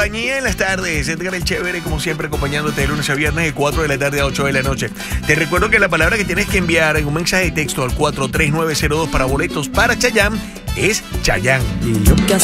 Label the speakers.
Speaker 1: compañía en las tardes. Edgar el Chévere, como siempre, acompañándote de lunes a viernes de 4 de la tarde a 8 de la noche. Te recuerdo que la palabra que tienes que enviar en un mensaje de texto al 43902 para boletos para Chayanne es Chayanne.
Speaker 2: Y lo que